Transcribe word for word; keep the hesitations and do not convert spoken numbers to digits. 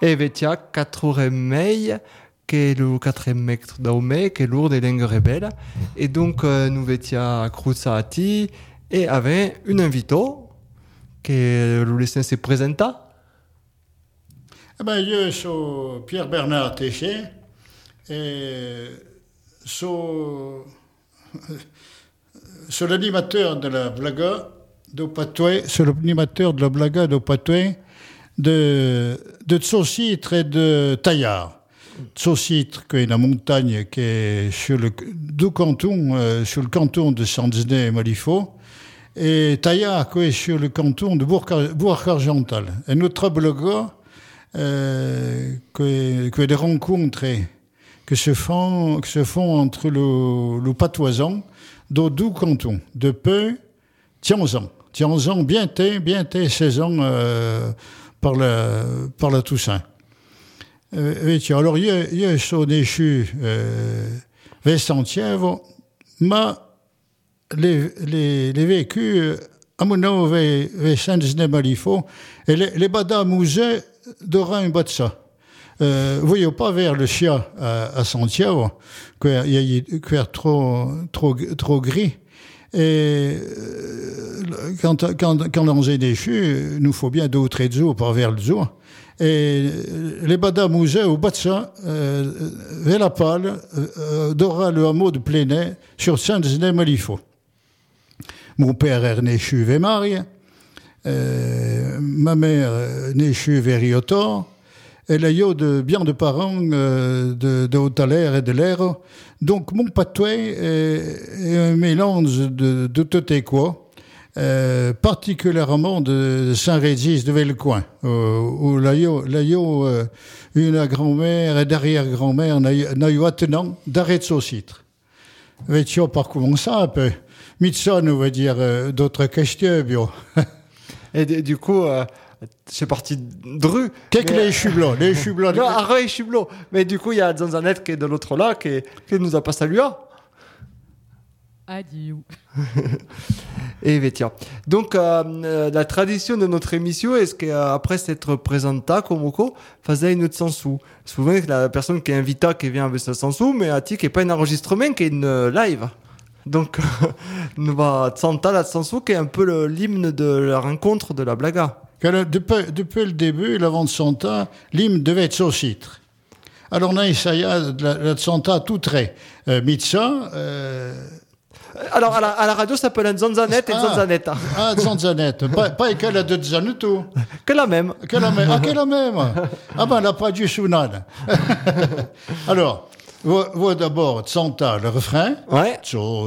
E vetia quatre remei che le quatre mectre daume che lourd de langue rebelle. Et donc euh, nous vetia cruzati et avait un invito che lo laissait se presenta. Eh ben, io sono Pierre Bernard Téché et sono, sono l'animateur de la blaga do Patoué, sono l'animateur de la blaga do Patoué de, de Tso-Citre et de Taillard. Tso-Citre, qui est la montagne qui est sur le, deux cantons, euh, sur le canton de Sandenay et Malifaux, et Taillard, qui est sur le canton de Bourg-Argental. Et notre blaga, Euh, que, que des rencontres que se font, que se font entre le, le patoisan de deux cantons, de peu, Tianzan. Tianzan, bien té, bien té, seize ans euh, par, la, par la Toussaint. Euh, alors, il y a son échu euh, vers Santiago, mais les, les, les vécus à mon nom vers Saint-Denis-Malifaux, et les, les badas musées d'aura un bas de ça. Euh, vous voyez pas vers le chien à, à Santiago, qui est trop, trop, trop gris. Et euh, quand, quand, quand on est déchu, nous faut bien d'autres et deux par vers le zoo. Et les badas musées au bas de ça, euh, vers la pâle, euh, d'aura le hameau de Plénay sur Saint-Denis-Malifaux. Mon père est né chez Vémarie. Euh, ma mère euh, née chez Veriotor, elle a eu de, bien de parents euh, de, de Haute-Alaire et de l'Air. Donc mon patoué est, est un mélange de, de tout et quoi, euh, particulièrement de Saint-Régis de Vellecoin, euh, où là il y a une grand-mère et derrière-grand-mère n'a eu attenant d'arrêt de Tso-Citre. Veux-tu par comment ça un peu? Mitson, on va dire euh, d'autres questions, bio. Et d- du coup, euh, c'est parti de rue. Qu'est-ce que les chublots? Les chublots. Non, arrête, chublots. Mais du coup, il y a Zanzanet qui est de l'autre là, qui, qui nous a pas salué. Adieu. Et tiens. Donc, euh, la tradition de notre émission, est-ce qu'après s'être présenté comme Oko, faisait une autre sensou? Souvent, la personne qui est invitée, qui vient avec sa sensou, mais à ti, qui n'est pas un enregistrement, qui est une live. Donc, nous va Santa la Sansu, qui est un peu le, l'hymne de la rencontre de la blaga. Depuis, depuis le début, l'avant de Santa, l'hymne devait être Tso-Citre. Alors, on a essayé de la, la Santa tout trait. Euh, Mitsa. Euh... Alors, à la, à la radio, ça s'appelle un Zanzanet et ah, Zanzanet. Ah, Zanzanet. pas, pas que la de Zanuto. Que la même. Que la même. Ah, que la même. Ah ben, elle n'a pas du Sunan. Alors, voix d'abord Santa, le refrain. Ouais. Tso